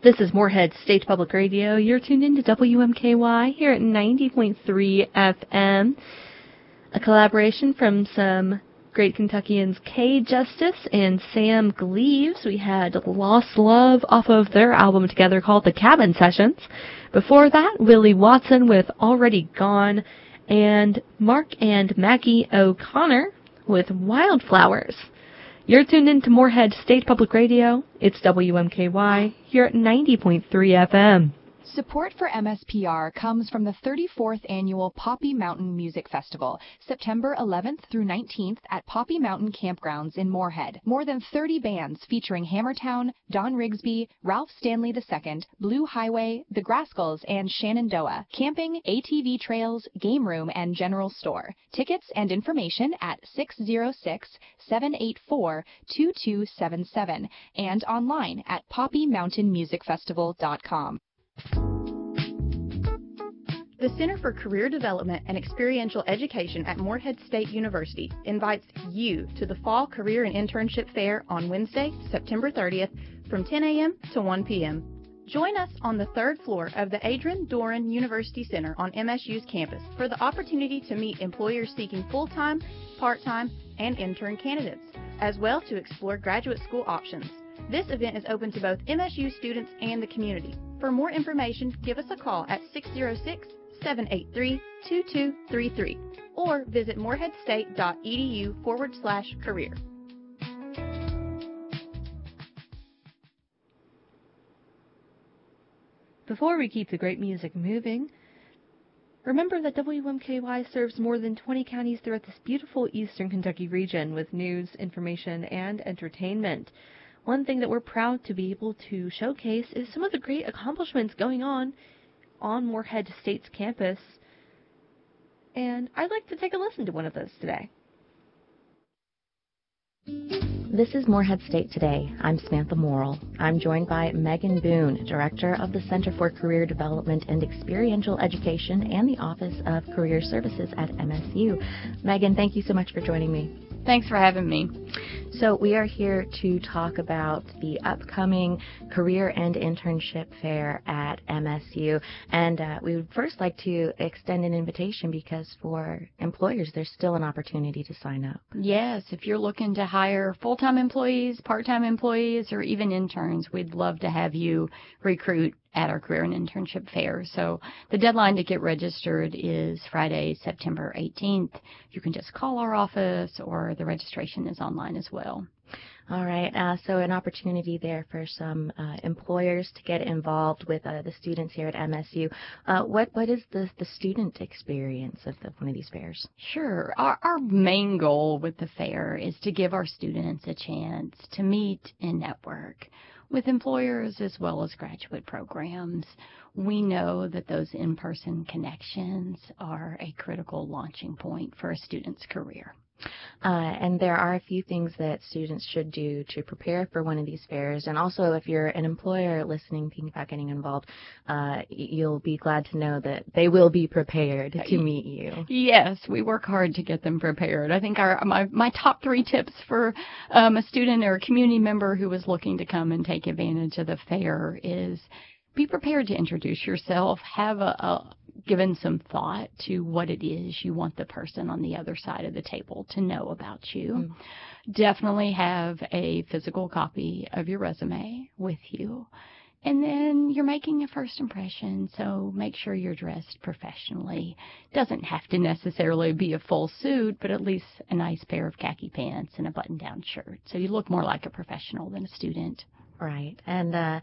This is Moorhead State Public Radio. You're tuned into WMKY here at 90.3 FM. A collaboration from some great Kentuckians, Kay Justice and Sam Gleaves. We had Lost Love off of their album together called The Cabin Sessions. Before that, Willie Watson with Already Gone, and Mark and Maggie O'Connor with Wildflowers. You're tuned in to Moorhead State Public Radio. It's WMKY here at 90.3 FM. Support for MSPR comes from the 34th Annual Poppy Mountain Music Festival, September 11th through 19th at Poppy Mountain Campgrounds in Moorhead. More than 30 bands featuring Hammertown, Don Rigsby, Ralph Stanley II, Blue Highway, The Grascals, and Shenandoah. Camping, ATV trails, game room, and general store. Tickets and information at 606-784-2277 and online at poppymountainmusicfestival.com. The Center for Career Development and Experiential Education at Moorhead State University invites you to the Fall Career and Internship Fair on Wednesday, September 30th from 10 a.m. to 1 p.m. Join us on the third floor of the Adrian Doran University Center on MSU's campus for the opportunity to meet employers seeking full-time, part-time, and intern candidates, as well to explore graduate school options. This event is open to both MSU students and the community. For more information, give us a call at 606-783-2233 or visit moorheadstate.edu/career. Before we keep the great music moving, remember that WMKY serves more than 20 counties throughout this beautiful eastern Kentucky region with news, information, and entertainment. One thing that we're proud to be able to showcase is some of the great accomplishments going on Moorhead State's campus, and I'd like to take a listen to one of those today. This is Moorhead State Today. I'm Samantha Morrill. I'm joined by Megan Boone, Director of the Center for Career Development and Experiential Education and the Office of Career Services at MSU. Megan, thank you so much for joining me. Thanks for having me. So we are here to talk about the upcoming Career and Internship Fair at MSU. And we would first like to extend an invitation because for employers, there's still an opportunity to sign up. Yes, if you're looking to hire full-time employees, part-time employees, or even interns, we'd love to have you recruit at our Career and Internship Fair. So the deadline to get registered is Friday, September 18th. You can just call our office or the registration is online as well. All right. So an opportunity there for some employers to get involved with the students here at MSU. What is the student experience of one of these fairs? Sure. Our main goal with the fair is to give our students a chance to meet and network with employers as well as graduate programs. We know that those in-person connections are a critical launching point for a student's career. And there are a few things that students should do to prepare for one of these fairs. And also, if you're an employer listening, thinking about getting involved, you'll be glad to know that they will be prepared to meet you. Yes, we work hard to get them prepared. I think my top 3 tips for a student or a community member who is looking to come and take advantage of the fair is be prepared to introduce yourself, have given some thought to what it is you want the person on the other side of the table to know about you. Definitely have a physical copy of your resume with you. And then you're making a first impression, so make sure you're dressed professionally. Doesn't have to necessarily be a full suit, but at least a nice pair of khaki pants and a button-down shirt. So you look more like a professional than a student. Right. And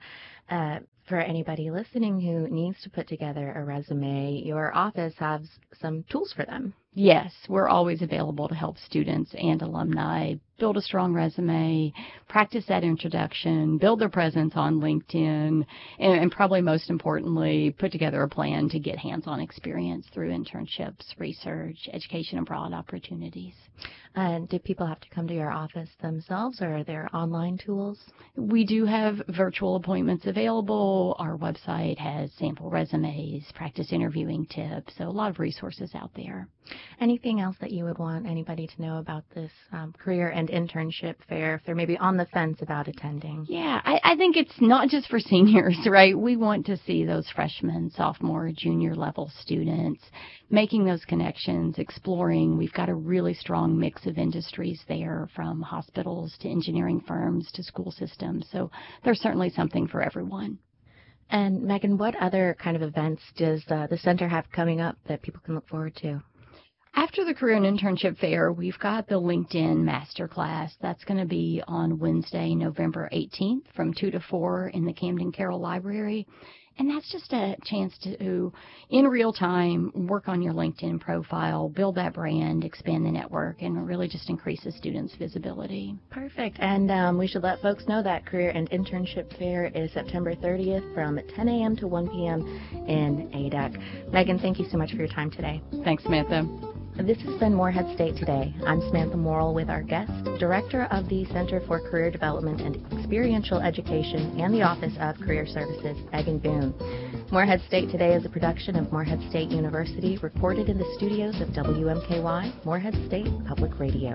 for anybody listening who needs to put together a resume, your office has some tools for them. Yes, we're always available to help students and alumni build a strong resume, practice that introduction, build their presence on LinkedIn, and probably most importantly, put together a plan to get hands-on experience through internships, research, education abroad opportunities. And do people have to come to your office themselves, or are there online tools? We do have virtual appointments available. Our website has sample resumes, practice interviewing tips, so a lot of resources out there. Anything else that you would want anybody to know about this career and internship fair if they're maybe on the fence about attending? Yeah, I think it's not just for seniors, right? We want to see those freshmen, sophomore, junior level students making those connections, exploring. We've got a really strong mix of industries there, from hospitals to engineering firms to school systems. So there's certainly something for everyone. And Megan, what other kind of events does the center have coming up that people can look forward to? After the Career and Internship Fair, we've got the LinkedIn Masterclass. That's going to be on Wednesday, November 18th from 2 to 4 in the Camden Carroll Library. And that's just a chance to, in real time, work on your LinkedIn profile, build that brand, expand the network, and really just increase the students' visibility. Perfect. And we should let folks know that Career and Internship Fair is September 30th from 10 a.m. to 1 p.m. in ADEC. Megan, thank you so much for your time today. Thanks, Samantha. This has been Morehead State Today. I'm Samantha Morrill with our guest, Director of the Center for Career Development and Experiential Education and the Office of Career Services, Megan Boone. Morehead State Today is a production of Morehead State University, recorded in the studios of WMKY, Morehead State Public Radio.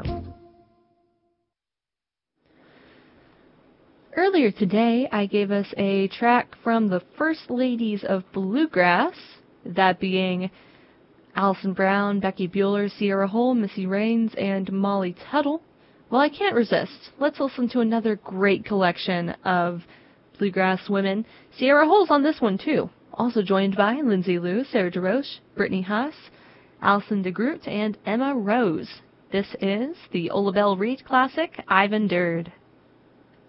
Earlier today, I gave us a track from the First Ladies of Bluegrass, that being Allison Brown, Becky Bueller, Sierra Hull, Missy Raines, and Molly Tuttle. Well, I can't resist. Let's listen to another great collection of bluegrass women. Sierra Hull's on this one, too. Also joined by Lindsay Liu, Sarah DeRoche, Brittany Huss, Alison DeGroot, and Emma Rose. This is the Ola Belle Reed classic, I've Endured.